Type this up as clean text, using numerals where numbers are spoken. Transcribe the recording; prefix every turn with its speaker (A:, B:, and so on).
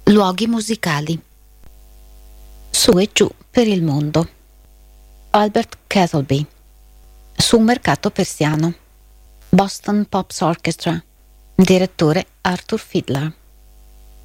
A: Luoghi musicali. Su e giù per il mondo. Albert Kettleby. Su un mercato persiano. Boston Pops Orchestra. Direttore Arthur Fiedler.